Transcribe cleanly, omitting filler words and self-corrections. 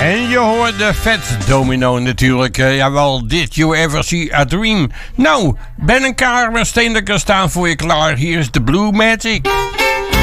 En je hoort de Fats Domino natuurlijk. Jawel, Did You Ever See a Dream? Nou, Ben en Carmen Steendekker staan voor je klaar. Hier is de Blue Magic.